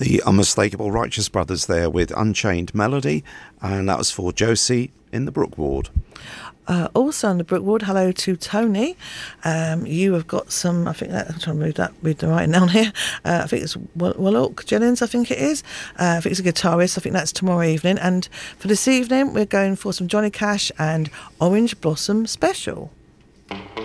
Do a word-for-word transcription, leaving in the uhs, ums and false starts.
The Unmistakable Righteous Brothers there with Unchained Melody, and that was for Josie in the Brook Ward. Uh, also on the Brook Ward, hello to Tony. Um, you have got some, I think that, I'm trying to read that, read the writing down here. Uh, I think it's Wallock Jennings, I think it is. Uh, I think it's a guitarist. I think that's tomorrow evening. And for this evening, we're going for some Johnny Cash and Orange Blossom Special.